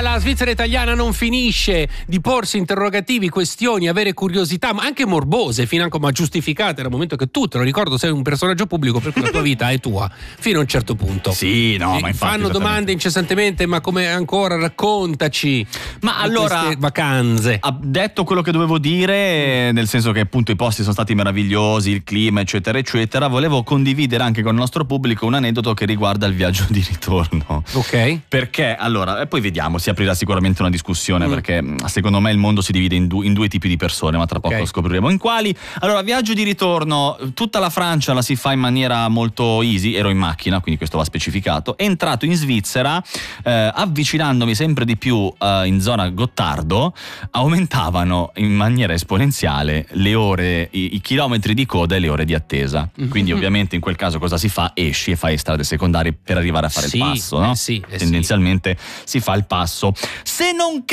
la Svizzera italiana non finisce di porsi interrogativi, questioni, avere curiosità, ma anche morbose, financo ma giustificate, dal momento che tu, te lo ricordo, sei un personaggio pubblico, per cui la tua vita è tua fino a un certo punto. Sì, no, ma infatti fanno domande incessantemente, ma come ancora, raccontaci. Ma allora, queste vacanze. Ha detto quello che dovevo dire, nel senso che appunto i posti sono stati meravigliosi, il clima eccetera eccetera. Volevo condividere anche con il nostro pubblico un aneddoto che riguarda il viaggio di ritorno. Ok. Perché allora, e poi vediamo, si aprirà sicuramente una discussione, perché secondo me il mondo si divide in due tipi di persone, ma tra poco scopriremo in quali. Allora, viaggio di ritorno, tutta la Francia la si fa in maniera molto easy, ero in macchina, quindi questo va specificato. Entrato in Svizzera, avvicinandomi sempre di più in zona Gottardo, aumentavano in maniera esponenziale le ore, i chilometri di coda e le ore di attesa. Quindi ovviamente in quel caso cosa si fa? Esci e fai strade secondarie per arrivare a fare il passo, no? Tendenzialmente si fa il passo. Se non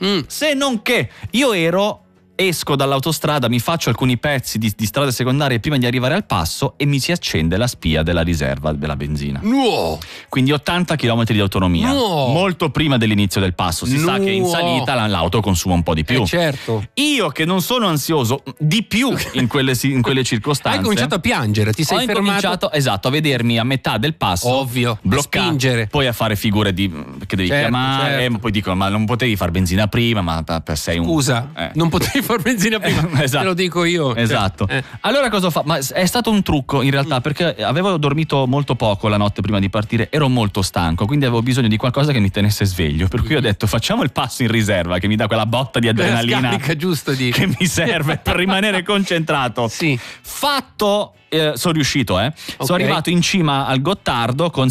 che io esco dall'autostrada, mi faccio alcuni pezzi di strade secondarie prima di arrivare al passo e mi si accende la spia della riserva della benzina. No! Quindi 80 km di autonomia. No! Molto prima dell'inizio del passo. Si sa che in salita l'auto consuma un po' di più. Certo. Io che non sono ansioso, di più in quelle circostanze. Hai cominciato a piangere, ti sei fermato. Ho cominciato, esatto, a vedermi a metà del passo. Ovvio. Bloccato. A spingere. Poi a fare figure che devi chiamare. Certo. Poi dicono, ma non potevi far benzina prima, ma sei un... Scusa, non potevi far benzina prima. Esatto. Te lo dico io. Esatto. Allora cosa ho fatto? Ma è stato un trucco in realtà, perché avevo dormito molto poco la notte prima di partire, ero molto stanco, quindi avevo bisogno di qualcosa che mi tenesse sveglio, per cui ho detto facciamo il passo in riserva che mi dà quella botta di adrenalina che mi serve per rimanere concentrato. Sì. Fatto. Sono riuscito, sono arrivato in cima al Gottardo con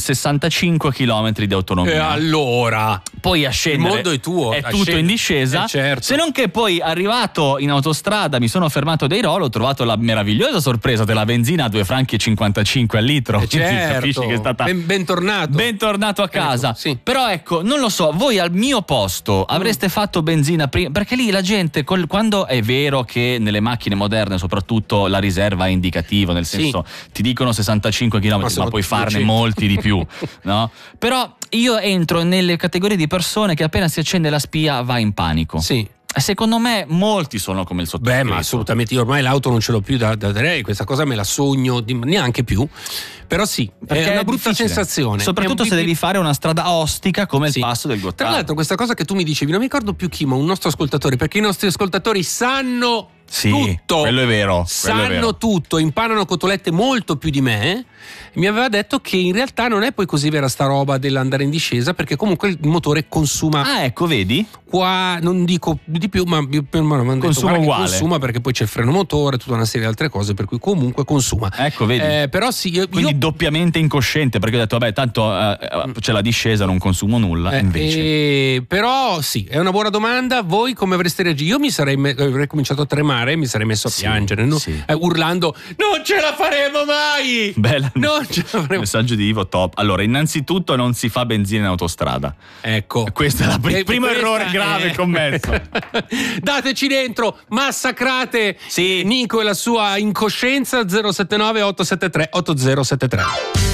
65 km di autonomia. E allora? Poi a scendere il mondo è tuo, è tutto in discesa, certo. Se non che poi arrivato in autostrada mi sono fermato dei Rolo, ho trovato la meravigliosa sorpresa della benzina a 2,55 franchi al litro. Certo. Capisci che è stata bentornato a casa. Sì. Però ecco, non lo so, voi al mio posto avreste fatto benzina prima? Perché lì la gente quando è vero che nelle macchine moderne soprattutto la riserva è indicativa, nel senso ti dicono 65 km, ma puoi farne molti di più, no? Però io entro nelle categorie di persone che appena si accende la spia va in panico. Sì. Secondo me molti sono come il sottoscritto. Ma assolutamente, io ormai l'auto non ce l'ho più da lei, questa cosa me la sogno neanche più. Però sì, perché è una brutta sensazione. Soprattutto se devi fare una strada ostica come il passo del Gottardo. Tra l'altro questa cosa che tu mi dicevi, non mi ricordo più chi, ma un nostro ascoltatore, perché i nostri ascoltatori sanno tutto. Quello è vero. Sanno tutto, imparano cotolette molto più di me. Mi aveva detto che in realtà non è poi così vera sta roba dell'andare in discesa, perché comunque il motore consuma. Ah, ecco, vedi? Qua non dico di più, ma consuma uguale. Consuma, perché poi c'è il freno motore, tutta una serie di altre cose, per cui comunque consuma. Ecco, vedi? Però sì, quindi doppiamente incosciente, perché ho detto vabbè, tanto c'è la discesa, non consumo nulla. Invece. Però sì, è una buona domanda. Voi come avreste reagito? Io avrei cominciato a tremare, mi sarei messo a piangere, no? Urlando: non ce la faremo mai! Bella. Non ce la faremo. Messaggio di Ivo top. Allora, innanzitutto non si fa benzina in autostrada. Ecco. Questo è il primo errore grave commesso. Dateci dentro, massacrate Nico e la sua incoscienza. 079 873 8073.